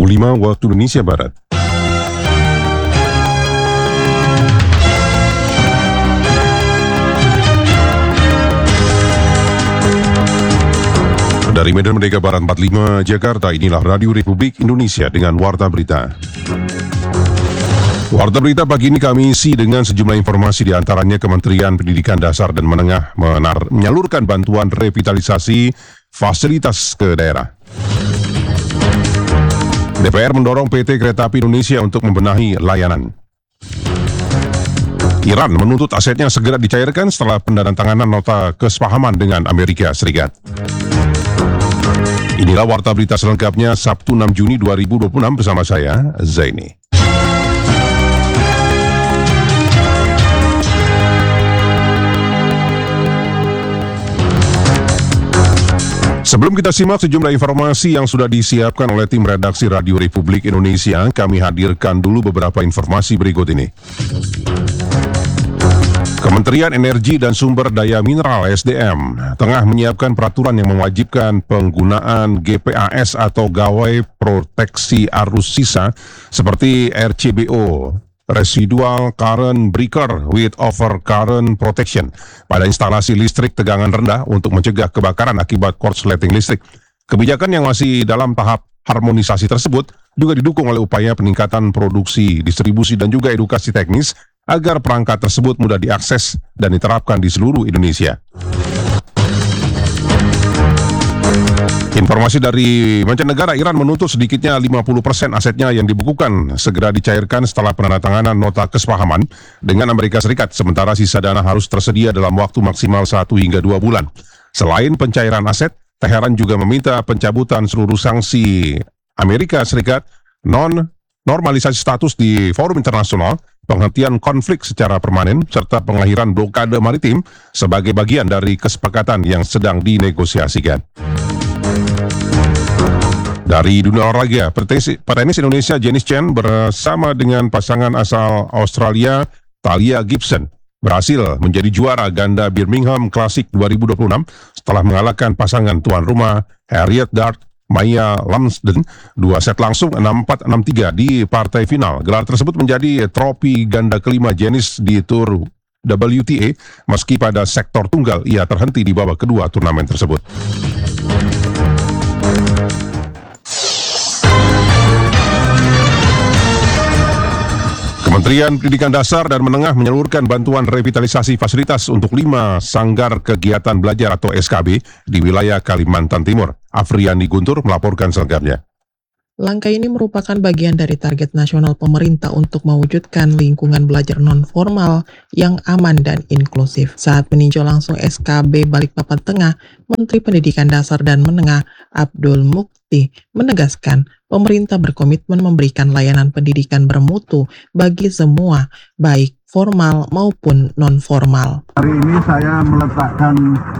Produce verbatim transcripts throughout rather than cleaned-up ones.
pukul lima waktu Indonesia Barat. Dari Medan Merdeka Barat empat puluh lima Jakarta, inilah Radio Republik Indonesia dengan Warta Berita. Warta Berita pagi ini kami isi dengan sejumlah informasi, di antaranya Kementerian Pendidikan Dasar dan Menengah menar- menyalurkan bantuan revitalisasi fasilitas ke daerah. D P R mendorong P T Kereta Api Indonesia untuk membenahi layanan. Iran menuntut asetnya segera dicairkan setelah penandatanganan nota kesepahaman dengan Amerika Serikat. Inilah Warta Berita selengkapnya Sabtu enam Juni dua ribu dua puluh enam bersama saya, Zaini. Sebelum kita simak sejumlah informasi yang sudah disiapkan oleh tim redaksi Radio Republik Indonesia, kami hadirkan dulu beberapa informasi berikut ini. Kementerian Energi dan Sumber Daya Mineral S D M tengah menyiapkan peraturan yang mewajibkan penggunaan G P A S atau Gawai Proteksi Arus Sisa seperti R C B O, Residual Current Breaker with Overcurrent Protection, pada instalasi listrik tegangan rendah untuk mencegah kebakaran akibat korsleting listrik. Kebijakan yang masih dalam tahap harmonisasi tersebut juga didukung oleh upaya peningkatan produksi, distribusi, dan juga edukasi teknis agar perangkat tersebut mudah diakses dan diterapkan di seluruh Indonesia. Informasi dari mancanegara, Iran menuntut sedikitnya lima puluh persen asetnya yang dibukukan segera dicairkan setelah penandatanganan nota kesepahaman dengan Amerika Serikat, sementara sisa dana harus tersedia dalam waktu maksimal satu hingga dua bulan. Selain pencairan aset, Teheran juga meminta pencabutan seluruh sanksi Amerika Serikat, non normalisasi status di forum internasional, penghentian konflik secara permanen, serta pengakhiran blokade maritim sebagai bagian dari kesepakatan yang sedang dinegosiasikan. Dari dunia olahraga, petenis Indonesia Janice Chen bersama dengan pasangan asal Australia Talia Gibson berhasil menjadi juara ganda Birmingham Classic dua ribu dua puluh enam setelah mengalahkan pasangan tuan rumah Harriet Dart Maya Lumsden dua set langsung enam empat enam tiga di partai final. Gelar tersebut menjadi trofi ganda kelima Janice di Tour W T A, meski pada sektor tunggal ia terhenti di babak kedua turnamen tersebut. Kementerian Pendidikan Dasar dan Menengah menyalurkan bantuan revitalisasi fasilitas untuk lima sanggar kegiatan belajar atau S K B di wilayah Kalimantan Timur. Afriani Guntur melaporkan selengkapnya. Langkah ini merupakan bagian dari target nasional pemerintah untuk mewujudkan lingkungan belajar non-formal yang aman dan inklusif. Saat meninjau langsung S K B Balikpapan Tengah, Menteri Pendidikan Dasar dan Menengah Abdul Mukti menegaskan pemerintah berkomitmen memberikan layanan pendidikan bermutu bagi semua, baik formal maupun non-formal. Hari ini saya meletakkan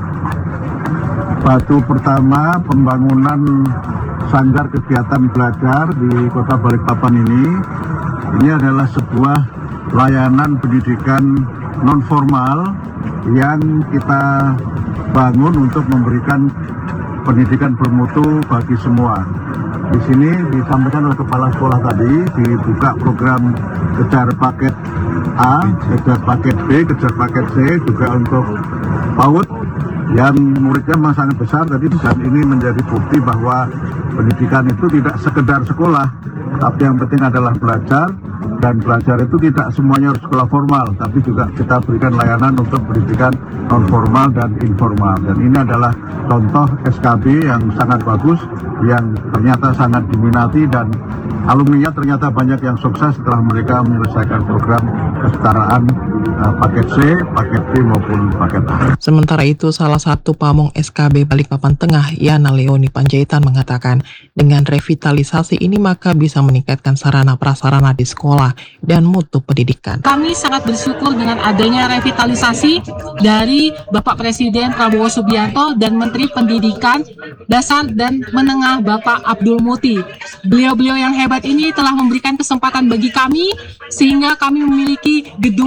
batu pertama pembangunan sanggar kegiatan belajar di Kota Balikpapan ini. Ini adalah sebuah layanan pendidikan non-formal yang kita bangun untuk memberikan pendidikan bermutu bagi semua. Di sini disampaikan oleh Kepala Sekolah tadi, dibuka program kejar paket A, kejar paket B, kejar paket C, juga untuk PAUD yang muridnya memang sangat besar tadi, dan ini menjadi bukti bahwa pendidikan itu tidak sekedar sekolah, tapi yang penting adalah belajar, dan belajar itu tidak semuanya harus sekolah formal, tapi juga kita berikan layanan untuk pendidikan non formal dan informal. Dan ini adalah contoh S K B yang sangat bagus, yang ternyata sangat diminati, dan alumninya ternyata banyak yang sukses setelah mereka menyelesaikan program kesetaraan uh, paket C, paket B maupun paket A. Sementara itu, salah satu pamong S K B Balikpapan Tengah, Yana Leoni Panjaitan, mengatakan dengan revitalisasi ini maka bisa meningkatkan sarana prasarana di sekolah dan mutu pendidikan. Kami sangat bersyukur dengan adanya revitalisasi dari Bapak Presiden Prabowo Subianto dan Menteri Pendidikan Dasar dan Menengah Bapak Abdul Mukti. Beliau-beliau yang hebat ini telah memberikan kesempatan bagi kami sehingga kami memiliki gedung baru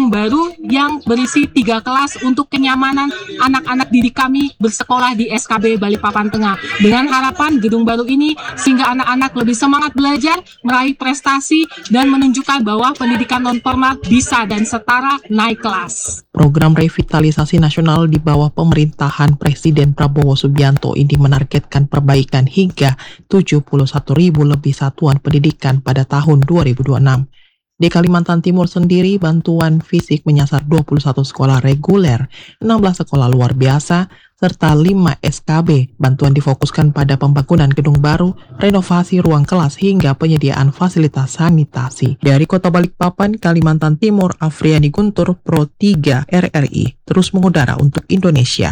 gedung yang berisi tiga kelas untuk kenyamanan anak-anak didik kami bersekolah di S K B Balikpapan Tengah. Dengan harapan gedung baru ini sehingga anak-anak lebih semangat belajar, meraih prestasi, dan menunjukkan bahwa pendidikan non-formal bisa dan setara naik kelas. Program revitalisasi nasional di bawah pemerintahan Presiden Prabowo Subianto ini menargetkan perbaikan hingga tujuh puluh satu ribu lebih satuan pendidikan pada tahun dua ribu dua puluh enam. Di Kalimantan Timur sendiri, bantuan fisik menyasar dua puluh satu sekolah reguler, enam belas sekolah luar biasa, serta lima S K B. Bantuan difokuskan pada pembangunan gedung baru, renovasi ruang kelas, hingga penyediaan fasilitas sanitasi. Dari Kota Balikpapan, Kalimantan Timur, Afriani Guntur, Pro tiga R R I, terus mengudara untuk Indonesia.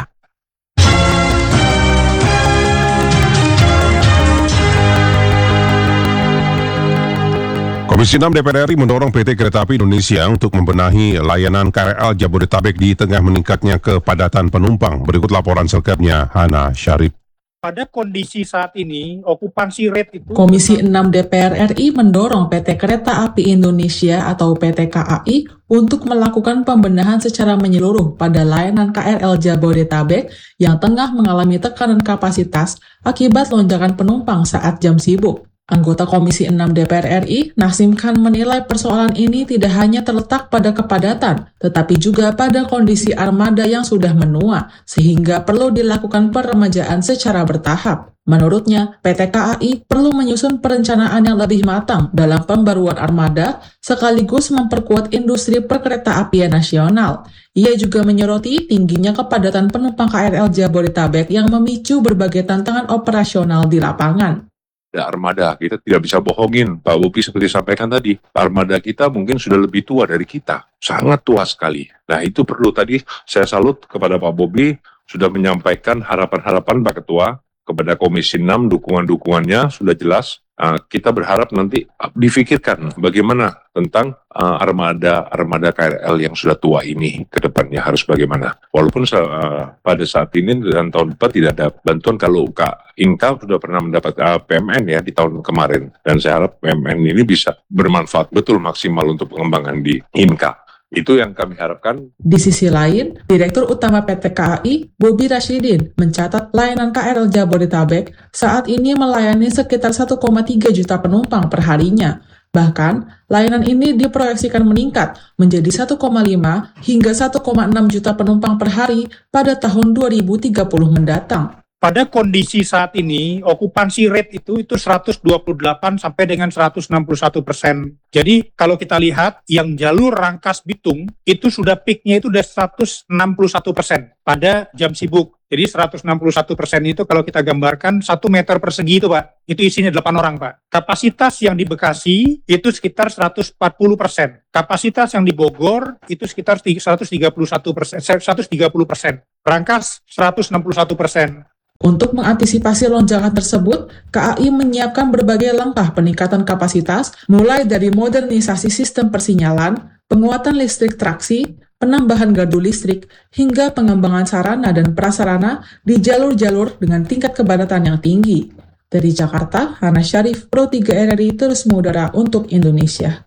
Komisi enam D P R R I mendorong P T Kereta Api Indonesia untuk membenahi layanan K R L Jabodetabek di tengah meningkatnya kepadatan penumpang. Berikut laporan selengkapnya Hana Syarif. Pada kondisi saat ini, okupansi rate itu... Komisi enam D P R R I mendorong P T Kereta Api Indonesia atau P T K A I untuk melakukan pembenahan secara menyeluruh pada layanan K R L Jabodetabek yang tengah mengalami tekanan kapasitas akibat lonjakan penumpang saat jam sibuk. Anggota Komisi enam D P R R I, Nasim Khan, menilai persoalan ini tidak hanya terletak pada kepadatan, tetapi juga pada kondisi armada yang sudah menua, sehingga perlu dilakukan peremajaan secara bertahap. Menurutnya, P T K A I perlu menyusun perencanaan yang lebih matang dalam pembaruan armada, sekaligus memperkuat industri perkereta-apian nasional. Ia juga menyoroti tingginya kepadatan penumpang K R L Jabodetabek yang memicu berbagai tantangan operasional di lapangan. Armada kita tidak bisa bohongin, Pak Bobi seperti sampaikan tadi, armada kita mungkin sudah lebih tua dari kita, sangat tua sekali. Nah itu perlu, tadi saya salut kepada Pak Bobi sudah menyampaikan harapan-harapan Pak Ketua kepada Komisi enam, dukungan-dukungannya sudah jelas. Uh, kita berharap nanti uh, difikirkan bagaimana tentang uh, armada armada K R L yang sudah tua ini ke depannya harus bagaimana. Walaupun uh, pada saat ini dan tahun depan tidak ada bantuan, kalau Kak Inka sudah pernah mendapat uh, P M N ya di tahun kemarin, dan saya harap P M N ini bisa bermanfaat betul maksimal untuk pengembangan di Inka. Itu yang kami harapkan. Di sisi lain, Direktur Utama P T K A I, Bobi Rashidin, mencatat layanan K R L Jabodetabek saat ini melayani sekitar satu koma tiga juta penumpang per harinya. Bahkan, layanan ini diproyeksikan meningkat menjadi satu koma lima hingga satu koma enam juta penumpang per hari pada tahun dua ribu tiga puluh mendatang. Pada kondisi saat ini, okupansi rate itu itu seratus dua puluh delapan sampai dengan seratus enam puluh satu persen. Jadi kalau kita lihat yang jalur Rangkas Bitung itu sudah peaknya itu sudah seratus enam puluh satu persen pada jam sibuk. Jadi seratus enam puluh satu persen itu kalau kita gambarkan satu meter persegi itu Pak, itu isinya delapan orang Pak. Kapasitas yang di Bekasi itu sekitar seratus empat puluh persen. Kapasitas yang di Bogor itu sekitar seratus tiga puluh satu persen, seratus tiga puluh persen. Rangkas seratus enam puluh satu persen. Untuk mengantisipasi lonjakan tersebut, K A I menyiapkan berbagai langkah peningkatan kapasitas, mulai dari modernisasi sistem persinyalan, penguatan listrik traksi, penambahan gardu listrik, hingga pengembangan sarana dan prasarana di jalur-jalur dengan tingkat kepadatan yang tinggi. Dari Jakarta, Hana Syarif, Pro tiga R R I, terus mengudara untuk Indonesia.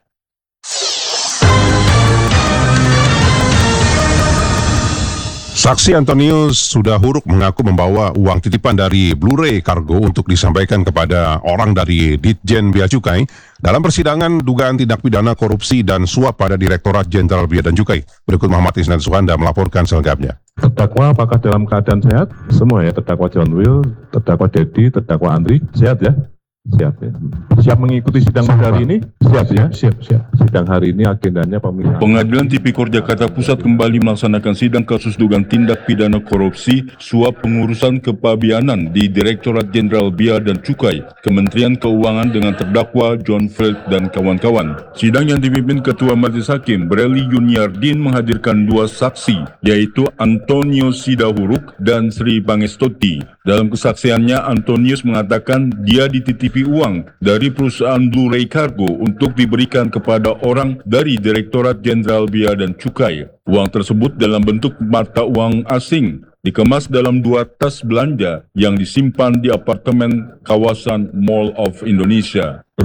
Saksi Antonius sudah huruk mengaku membawa uang titipan dari Blu-ray Kargo untuk disampaikan kepada orang dari Ditjen Bea Cukai dalam persidangan dugaan tindak pidana korupsi dan suap pada Direktorat Jenderal Bea dan Cukai. Berikut Muhammad Isnan Suhanda melaporkan selengkapnya. Terdakwa apakah dalam keadaan sehat? Semua ya, terdakwa John Will, terdakwa Dedi, terdakwa Andri, sehat ya? Siap ya. Siap mengikuti sidang pada hari ini? Siap ya? Siap, siap. Sidang hari ini agendanya pemilihan. Pengadilan Tipikor Jakarta Pusat kembali melaksanakan sidang kasus dugaan tindak pidana korupsi suap pengurusan kepabianan di Direktorat Jenderal Bea dan Cukai, Kementerian Keuangan dengan terdakwa John Feld dan kawan-kawan. Sidang yang dipimpin Ketua Majelis Hakim Breli Yuniardin menghadirkan dua saksi, yaitu Antonius Sidahuruk dan Sri Bangestoti. Dalam kesaksiannya, Antonius mengatakan dia dititipi uang dari perusahaan Blu-ray Cargo untuk diberikan kepada orang dari Direktorat Jenderal Bea dan Cukai. Uang tersebut dalam bentuk mata uang asing, dikemas dalam dua tas belanja yang disimpan di apartemen kawasan Mall of Indonesia.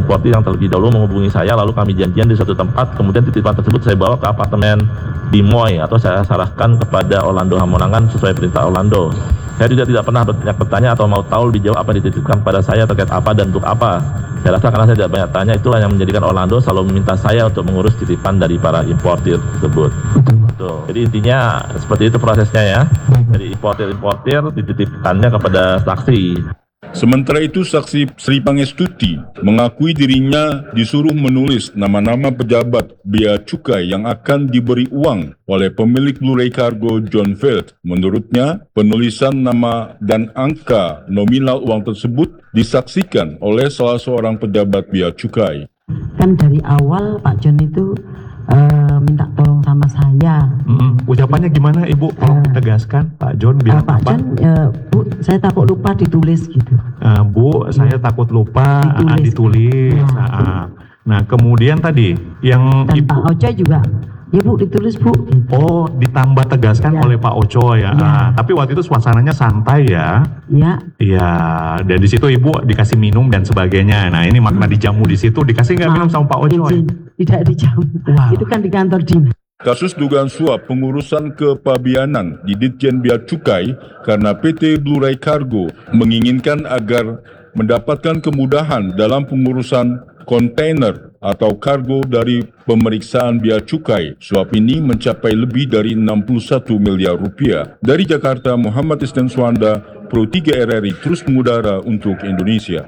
importir yang terlebih dahulu menghubungi saya, lalu kami janjian di suatu tempat, kemudian titipan tersebut saya bawa ke apartemen Bimoy atau saya serahkan kepada Orlando Hamonangan sesuai perintah Orlando. Saya juga tidak pernah bertanya-tanya atau mau tahu lebih jauh apa yang dititipkan kepada saya terkait apa dan untuk apa. Saya rasa karena saya tidak banyak tanya, itulah yang menjadikan Orlando selalu meminta saya untuk mengurus titipan dari para importir tersebut. Betul. Jadi intinya seperti itu prosesnya ya. Jadi importir-importir dititipkannya kepada saksi. Sementara itu, saksi Sri Pangestuti mengakui dirinya disuruh menulis nama-nama pejabat bea cukai yang akan diberi uang oleh pemilik Blu-ray Cargo John Veld. Menurutnya, penulisan nama dan angka nominal uang tersebut disaksikan oleh salah seorang pejabat bea cukai. Kan dari awal Pak John itu uh, minta tolong sama saya. Hmm, ucapannya gimana Ibu? Tolong uh, tegaskan Pak John bilang uh, Pak apa? John, uh, Bu, saya takut lupa ditulis gitu. Uh, Bu, ya. Saya takut lupa ditulis. Uh, ditulis. Ya. Uh, nah, kemudian tadi yang Dan Ibu Pak Ocoy juga, ya Bu ditulis Bu. Gitu. Oh, ditambah tegaskan ya. Oleh Pak Ocoy ya. Ya. Uh, tapi waktu itu suasananya santai ya. Iya. Iya. Dan di situ Ibu dikasih minum dan sebagainya. Nah, ini makna dijamu di situ. Dikasih nggak minum sama Pak Ocoy? Tidak dijamu. Wow. Itu kan di kantor dinas. Kasus dugaan suap pengurusan kepabianan di Ditjen Bea Cukai karena P T Blu-ray Cargo menginginkan agar mendapatkan kemudahan dalam pengurusan kontainer atau kargo dari pemeriksaan bea cukai. Suap ini mencapai lebih dari enam puluh satu miliar rupiah. Dari Jakarta, Muhammad Isnan Swanda, Pro tiga R R I terus mengudara untuk Indonesia.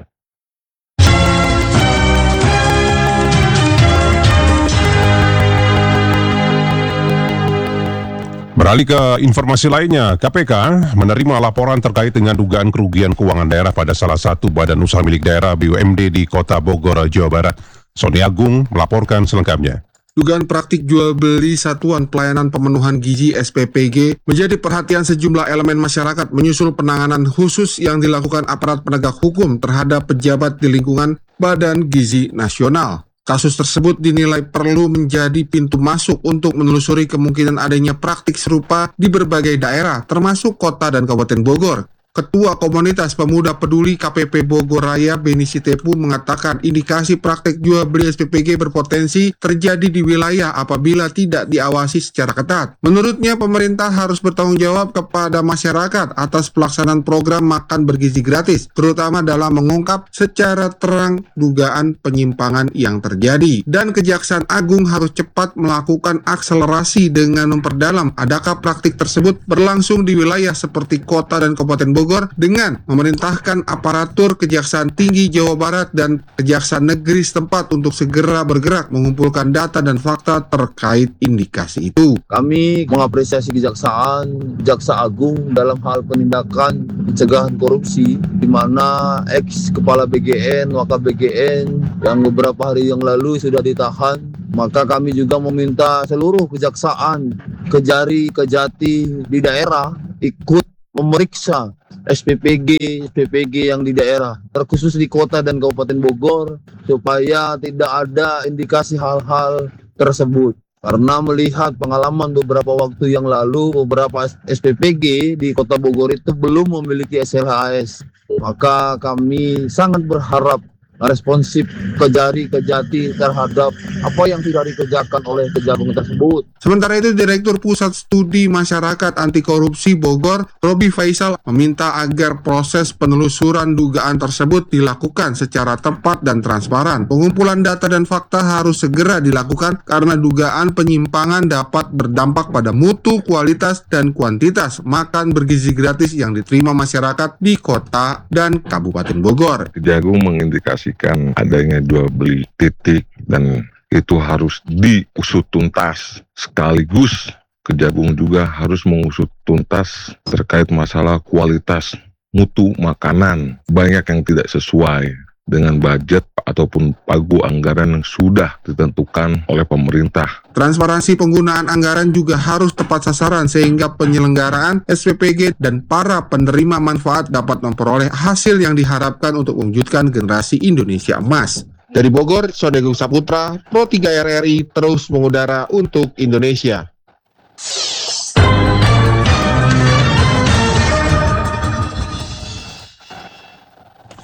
Beralih ke informasi lainnya, K P K menerima laporan terkait dengan dugaan kerugian keuangan daerah pada salah satu badan usaha milik daerah B U M D di Kota Bogor, Jawa Barat. Sony Agung melaporkan selengkapnya. Dugaan praktik jual beli Satuan Pelayanan Pemenuhan Gizi S P P G menjadi perhatian sejumlah elemen masyarakat menyusul penanganan khusus yang dilakukan aparat penegak hukum terhadap pejabat di lingkungan Badan Gizi Nasional. Kasus tersebut dinilai perlu menjadi pintu masuk untuk menelusuri kemungkinan adanya praktik serupa di berbagai daerah, termasuk kota dan Kabupaten Bogor. Ketua Komunitas Pemuda Peduli K P P Bogor Raya Beni Sitepu mengatakan indikasi praktik jual beli S P P G berpotensi terjadi di wilayah apabila tidak diawasi secara ketat. Menurutnya pemerintah harus bertanggung jawab kepada masyarakat atas pelaksanaan program makan bergizi gratis, terutama dalam mengungkap secara terang dugaan penyimpangan yang terjadi. Dan Kejaksaan Agung harus cepat melakukan akselerasi dengan memperdalam adakah praktik tersebut berlangsung di wilayah seperti kota dan Kabupaten Bogor dengan memerintahkan aparatur Kejaksaan Tinggi Jawa Barat dan Kejaksaan Negeri setempat untuk segera bergerak mengumpulkan data dan fakta terkait indikasi itu. Kami mengapresiasi Kejaksaan, Jaksa Agung dalam hal penindakan pencegahan korupsi di mana ex Kepala B G N, Wakap B G N yang beberapa hari yang lalu sudah ditahan. Maka kami juga meminta seluruh kejaksaan, Kejari, Kejati di daerah ikut memeriksa S P P G, S P P G yang di daerah, terkhusus di kota dan Kabupaten Bogor, supaya tidak ada indikasi hal-hal tersebut. Karena melihat pengalaman beberapa waktu yang lalu, beberapa S P P G di kota Bogor itu belum memiliki S L H S. Maka kami sangat berharap responsif Kejari, Kejati terhadap apa yang sudah dikerjakan oleh Kejagung tersebut. Sementara itu, Direktur Pusat Studi Masyarakat Anti Korupsi Bogor, Robi Faisal, meminta agar proses penelusuran dugaan tersebut dilakukan secara tepat dan transparan. Pengumpulan data dan fakta harus segera dilakukan karena dugaan penyimpangan dapat berdampak pada mutu, kualitas, dan kuantitas makan bergizi gratis yang diterima masyarakat di kota dan Kabupaten Bogor. Kejagung mengindikasi adanya jual beli titik dan itu harus diusut tuntas. Sekaligus Kejagung juga harus mengusut tuntas terkait masalah kualitas mutu makanan. Banyak yang tidak sesuai dengan budget ataupun pagu anggaran yang sudah ditentukan oleh pemerintah. Transparansi penggunaan anggaran juga harus tepat sasaran sehingga penyelenggaraan S P P G dan para penerima manfaat dapat memperoleh hasil yang diharapkan untuk mewujudkan generasi Indonesia emas. Dari Bogor, Sodego Saputra, Pro tiga R R I terus mengudara untuk Indonesia.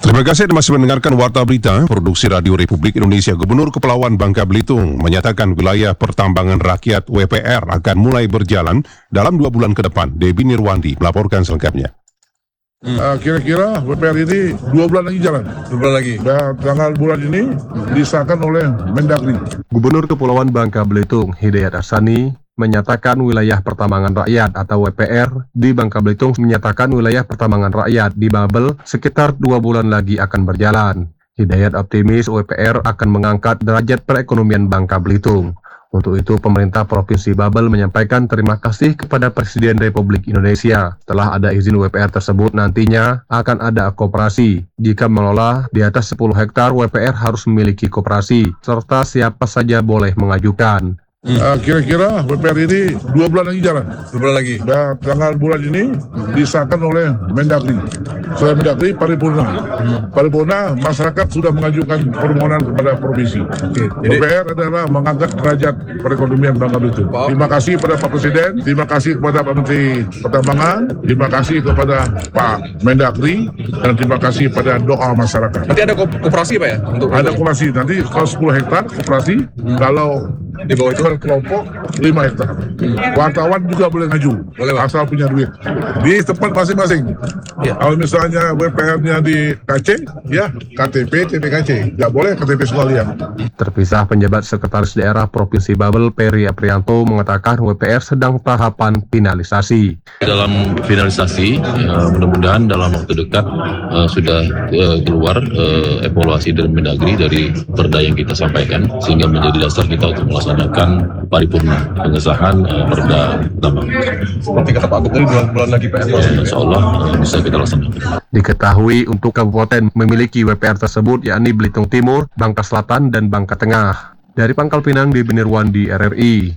Terima kasih Anda masih mendengarkan Warta Berita, Produksi Radio Republik Indonesia. Gubernur Kepulauan Bangka Belitung menyatakan wilayah pertambangan rakyat W P R akan mulai berjalan dalam dua bulan ke depan. Debbie Nirwandi melaporkan selengkapnya. Hmm. Uh, kira-kira W P R ini dua bulan lagi jalan. Dua bulan lagi. Dan tanggal bulan ini disahkan oleh Mendagri. Gubernur Kepulauan Bangka Belitung Hidayat Hassani menyatakan wilayah pertambangan rakyat atau W P R di Bangka Belitung menyatakan wilayah pertambangan rakyat di Babel sekitar dua bulan lagi akan berjalan. Hidayat optimis W P R akan mengangkat derajat perekonomian Bangka Belitung. Untuk itu, pemerintah Provinsi Babel menyampaikan terima kasih kepada Presiden Republik Indonesia. Setelah ada izin W P R tersebut, nantinya akan ada koperasi. Jika mengelola di atas sepuluh hektar, W P R harus memiliki koperasi, serta siapa saja boleh mengajukan. Hmm. Uh, kira-kira W P R ini dua bulan lagi jalan. Dua bulan lagi. Dan tanggal bulan ini disahkan oleh Mendagri. Setelah Mendagri paripurna. Hmm. Paripurna masyarakat sudah mengajukan permohonan kepada provinsi. Okay. W P R adalah mengangkat derajat perekonomian Bangka Belitung. Wow. Terima kasih kepada Pak Presiden, terima kasih kepada Pak Menteri Pertambangan, terima kasih kepada Pak Mendagri, dan terima kasih pada doa masyarakat. Nanti ada koperasi Pak ya? Untuk ada koperasi. Nanti kalau sepuluh hektar koperasi, hmm. kalau di bawah itu kelompok lima hektar. Wartawan juga boleh ngaju, boleh, asal punya duit di tempat masing-masing. Ya. Kalau misalnya W P R-nya di K C, ya K T P T P K C, nggak boleh K T P sekalian. Terpisah, penjabat Sekretaris Daerah Provinsi Babel Peri Aprianto mengatakan W P R sedang tahapan finalisasi. Dalam finalisasi, ya, mudah-mudahan dalam waktu dekat uh, sudah uh, keluar uh, evaluasi dari Mendagri dari perda yang kita sampaikan, sehingga menjadi dasar kita untuk melaksanakan paripurna pengesahan uh, perda tambang. Seperti kata Pak Gubernur, dua bulan lagi P R. Uh, Insya Allah uh, bisa kita laksanakan. Diketahui untuk kabupaten memiliki W P R tersebut yakni Belitung Timur, Bangka Selatan, dan Bangka Tengah. Dari Pangkal Pinang, Debbie Nirwandi, R R I.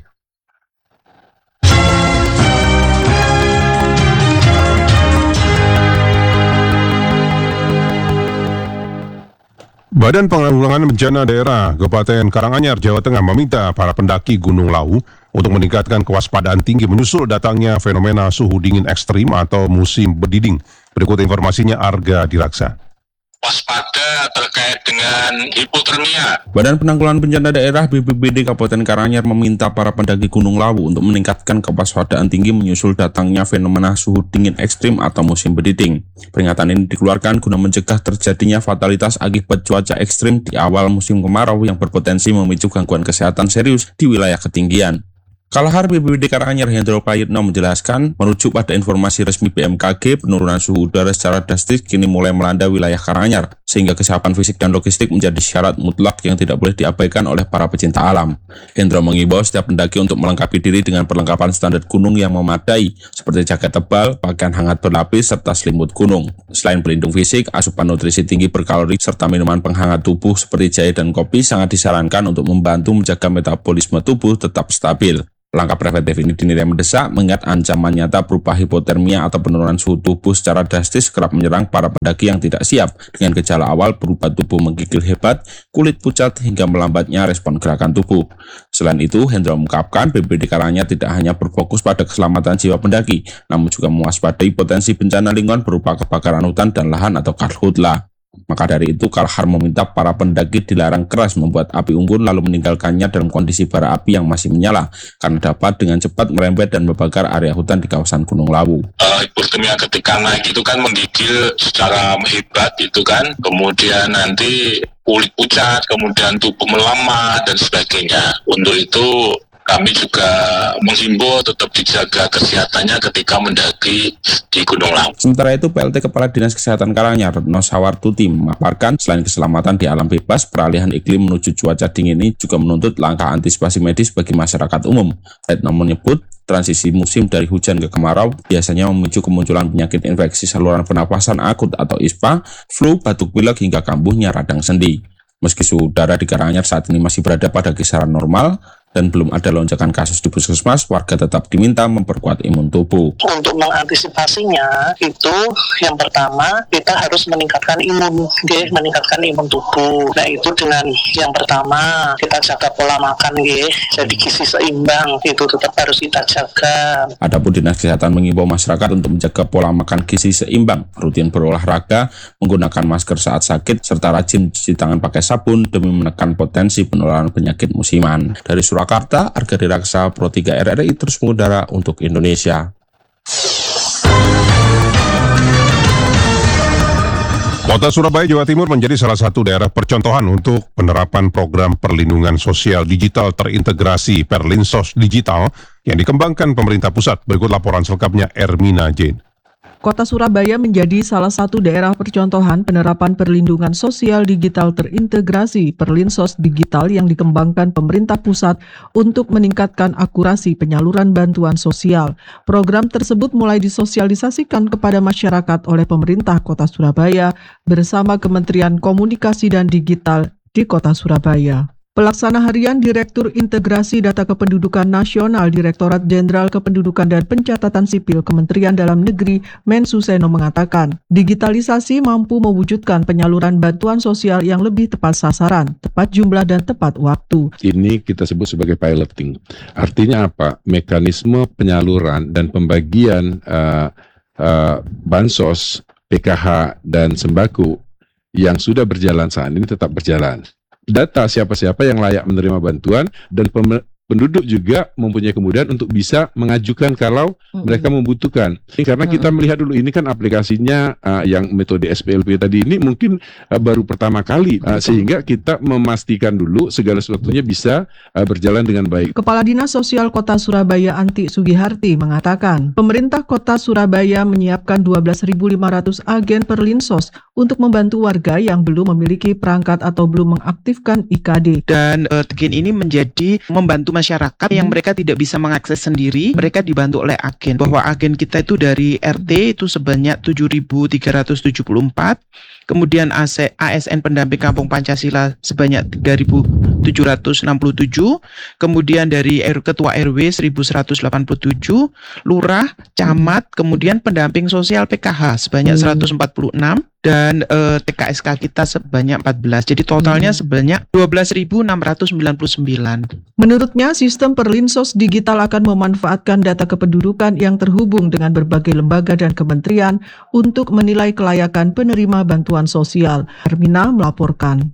Badan Penanggulangan Bencana Daerah Kabupaten Karanganyar, Jawa Tengah meminta para pendaki Gunung Lawu untuk meningkatkan kewaspadaan tinggi menyusul datangnya fenomena suhu dingin ekstrim atau musim berdiding. Berikut informasinya, Arga Diraksa. Waspada terkait dengan hipotermia. Badan Penanggulangan Bencana Daerah B P B D Kabupaten Karanganyar meminta para pendaki Gunung Lawu untuk meningkatkan kewaspadaan tinggi menyusul datangnya fenomena suhu dingin ekstrim atau musim berdiding. Peringatan ini dikeluarkan guna mencegah terjadinya fatalitas akibat cuaca ekstrim di awal musim kemarau yang berpotensi memicu gangguan kesehatan serius di wilayah ketinggian. Kalahar B P B D Karanganyar Hendro Prayitno menjelaskan, merujuk pada informasi resmi B M K G, penurunan suhu udara secara drastis kini mulai melanda wilayah Karanganyar, sehingga kesiapan fisik dan logistik menjadi syarat mutlak yang tidak boleh diabaikan oleh para pecinta alam. Hendro mengimbau setiap pendaki untuk melengkapi diri dengan perlengkapan standar gunung yang memadai, seperti jaket tebal, pakaian hangat berlapis, serta selimut gunung. Selain pelindung fisik, asupan nutrisi tinggi berkalori, serta minuman penghangat tubuh seperti jahe dan kopi sangat disarankan untuk membantu menjaga metabolisme tubuh tetap stabil. Langkah preventif ini dinilai mendesak mengingat ancaman nyata berupa hipotermia atau penurunan suhu tubuh secara drastis kerap menyerang para pendaki yang tidak siap dengan gejala awal berupa tubuh menggigil hebat, kulit pucat, hingga melambatnya respon gerakan tubuh. Selain itu, Hendra mengungkapkan B P B D Karanganyar tidak hanya berfokus pada keselamatan jiwa pendaki, namun juga mewaspadai potensi bencana lingkungan berupa kebakaran hutan dan lahan atau karhutla. Maka dari itu, Kalahar meminta para pendaki dilarang keras membuat api unggun lalu meninggalkannya dalam kondisi bara api yang masih menyala, karena dapat dengan cepat merembet dan membakar area hutan di kawasan Gunung Lawu. Uh, hipotermia ketika naik itu kan menggigil secara hebat itu kan, kemudian nanti kulit pucat, kemudian tubuh melamah dan sebagainya. Untuk itu kami juga menghimbau tetap dijaga kesehatannya ketika mendaki di Gunung Lawu. Sementara itu, P L T Kepala Dinas Kesehatan Karanganyar, Retno Sawartuti, memaparkan selain keselamatan di alam bebas, peralihan iklim menuju cuaca dingin ini juga menuntut langkah antisipasi medis bagi masyarakat umum. Retno menyebut, transisi musim dari hujan ke kemarau biasanya memicu kemunculan penyakit infeksi saluran pernapasan akut atau I S P A, flu, batuk pilek, hingga kambuhnya radang sendi. Meski suhu udara di Karanganyar saat ini masih berada pada kisaran normal, dan belum ada lonjakan kasus di puskesmas, warga tetap diminta memperkuat imun tubuh. Untuk mengantisipasinya itu yang pertama kita harus meningkatkan imun, okay? meningkatkan imun tubuh. Nah itu dengan yang pertama kita jaga pola makan, okay? Jadi gizi seimbang itu tetap harus kita jaga. Adapun Dinas Kesehatan mengimbau masyarakat untuk menjaga pola makan gizi seimbang, rutin berolahraga, menggunakan masker saat sakit, serta rajin cuci tangan pakai sabun demi menekan potensi penularan penyakit musiman. Dari Surakarta, Arga Diraksa, Pro tiga R R I terus mengudara untuk Indonesia. Kota Surabaya, Jawa Timur menjadi salah satu daerah percontohan untuk penerapan program perlindungan sosial digital terintegrasi Perlinsos Digital yang dikembangkan pemerintah pusat. Berikut laporan selengkapnya Ermina Jane. Kota Surabaya menjadi salah satu daerah percontohan penerapan perlindungan sosial digital terintegrasi Perlinsos Digital yang dikembangkan pemerintah pusat untuk meningkatkan akurasi penyaluran bantuan sosial. Program tersebut mulai disosialisasikan kepada masyarakat oleh pemerintah Kota Surabaya bersama Kementerian Komunikasi dan Digital di Kota Surabaya. Pelaksana Harian Direktur Integrasi Data Kependudukan Nasional Direktorat Jenderal Kependudukan dan Pencatatan Sipil Kementerian Dalam Negeri Mensuseno mengatakan, digitalisasi mampu mewujudkan penyaluran bantuan sosial yang lebih tepat sasaran, tepat jumlah dan tepat waktu. Ini kita sebut sebagai piloting. Artinya apa? Mekanisme penyaluran dan pembagian uh, uh, bansos, P K H, dan sembako yang sudah berjalan saat ini tetap berjalan. Data siapa-siapa yang layak menerima bantuan dan penduduk juga mempunyai kemudahan untuk bisa mengajukan kalau mm-hmm. mereka membutuhkan. Karena mm-hmm. kita melihat dulu ini kan aplikasinya uh, yang metode S P L P tadi ini mungkin uh, baru pertama kali uh, sehingga kita memastikan dulu segala sesuatunya bisa uh, berjalan dengan baik. Kepala Dinas Sosial Kota Surabaya Anti Sugiharti mengatakan, pemerintah Kota Surabaya menyiapkan dua belas ribu lima ratus agen Perlinsos untuk membantu warga yang belum memiliki perangkat atau belum mengaktifkan I K D. Dan uh, agen ini menjadi membantu masyarakat yang mereka tidak bisa mengakses sendiri, mereka dibantu oleh agen. Bahwa agen kita itu dari R T itu sebanyak tujuh ribu tiga ratus tujuh puluh empat, kemudian A S N pendamping kampung Pancasila sebanyak tiga ribu tujuh ratus enam puluh tujuh, kemudian dari ketua R W seribu seratus delapan puluh tujuh, lurah, camat, kemudian pendamping sosial P K H sebanyak seratus empat puluh enam, dan eh, T K S K kita sebanyak empat belas. Jadi totalnya sebanyak dua belas ribu enam ratus sembilan puluh sembilan. Menurutnya, sistem Perlinsos Digital akan memanfaatkan data kependudukan yang terhubung dengan berbagai lembaga dan kementerian untuk menilai kelayakan penerima bantuan sosial. Hermina melaporkan.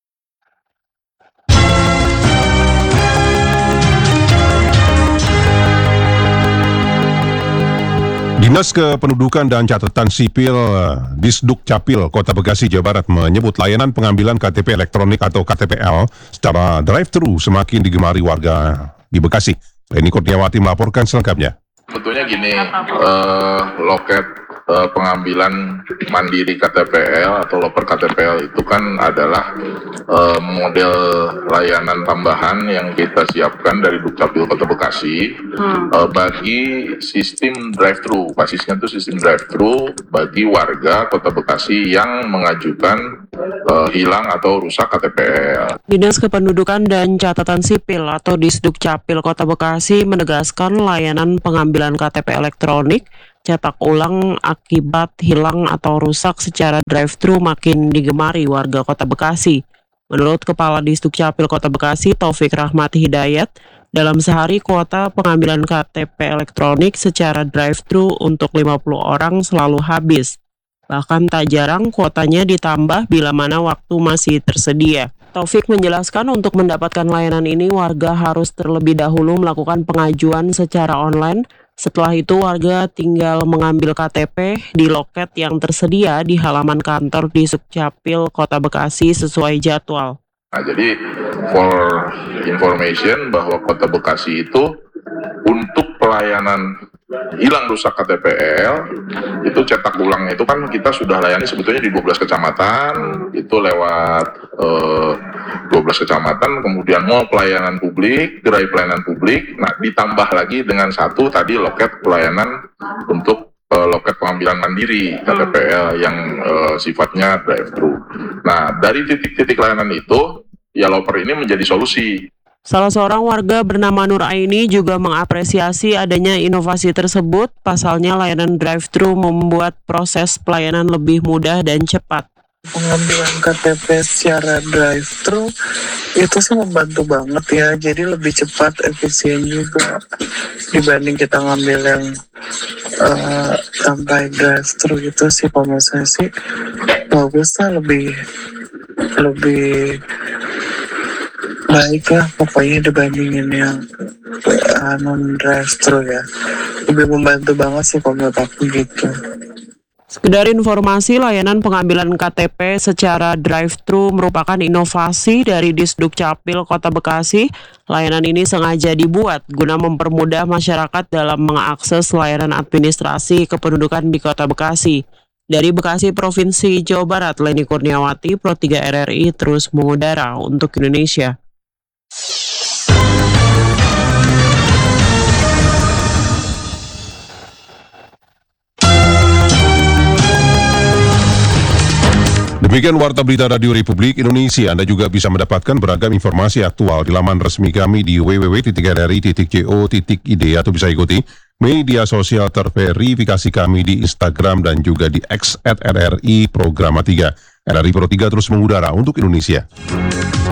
Dinas Kependudukan dan Catatan Sipil Disduk Capil Kota Bekasi, Jawa Barat menyebut layanan pengambilan K T P elektronik atau K T P L secara drive-thru semakin digemari warga di Bekasi. Leni Kurniawati melaporkan selengkapnya. Sebetulnya gini, uh, loket uh, pengambilan mandiri K T P L atau loper K T P L itu kan adalah uh, model layanan tambahan yang kita siapkan dari Dukcapil Kota Bekasi hmm. uh, bagi sistem drive-thru. Basisnya itu sistem drive-thru bagi warga Kota Bekasi yang mengajukan uh, hilang atau rusak K T P L. Dinas Kependudukan dan Catatan Sipil atau Disduk Capil Kota Bekasi menegaskan layanan pengambilan K T P elektronik cetak ulang akibat hilang atau rusak secara drive-thru makin digemari warga Kota Bekasi. Menurut Kepala Disduk Capil Kota Bekasi, Taufik Rahmat Hidayat, dalam sehari kuota pengambilan K T P elektronik secara drive-thru untuk lima puluh orang selalu habis. Bahkan tak jarang kuotanya ditambah bila mana waktu masih tersedia. Taufik menjelaskan untuk mendapatkan layanan ini warga harus terlebih dahulu melakukan pengajuan secara online. Setelah itu warga tinggal mengambil K T P di loket yang tersedia di halaman kantor di Sukcapil Kota Bekasi sesuai jadwal. Nah, jadi for information bahwa Kota Bekasi itu untuk pelayanan hilang rusak K T P L itu cetak ulang itu kan kita sudah layani sebetulnya di dua belas kecamatan itu lewat eh, dua belas kecamatan, kemudian mall pelayanan publik, gerai pelayanan publik, nah ditambah lagi dengan satu tadi loket pelayanan untuk eh, loket pengambilan mandiri K T P L yang eh, sifatnya drive-thru. Nah dari titik-titik layanan itu ya loper ini menjadi solusi. Salah seorang warga bernama Nur Aini juga mengapresiasi adanya inovasi tersebut. Pasalnya layanan drive-thru membuat proses pelayanan lebih mudah dan cepat. Pengambilan K T P secara drive-thru itu sih membantu banget ya, jadi lebih cepat, efisien juga dibanding kita ngambil yang uh, sampai drive-thru gitu sih. Kalau saya sih bagus lah, lebih lebih baik lah pokoknya dibandingin yang uh, non drive-thru ya, lebih membantu banget sih kalau menurut aku gitu. Sekedar informasi, layanan pengambilan K T P secara drive-thru merupakan inovasi dari Disduk Capil Kota Bekasi. Layanan ini sengaja dibuat guna mempermudah masyarakat dalam mengakses layanan administrasi kependudukan di Kota Bekasi. Dari Bekasi, Provinsi Jawa Barat, Leni Kurniawati, Pro tiga R R I terus mengudara untuk Indonesia. Demikian Warta Berita Radio Republik Indonesia. Anda juga bisa mendapatkan beragam informasi aktual di laman resmi kami di w w w titik r r i titik co titik i d atau bisa ikuti media sosial terverifikasi kami di Instagram dan juga di X at R R I Programa tiga. R R I Pro tiga terus mengudara untuk Indonesia.